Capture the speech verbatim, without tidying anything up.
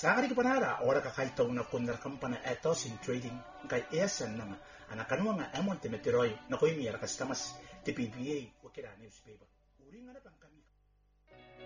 Sangari ka panara, ora ka kaitaw na kundar kampana etos in trading, kay esan na nga, anakanwa nga emon tinatiroy, na ko'y miyara kastamas, ti P B A, wakira newspaper. Uri nga na pang kami.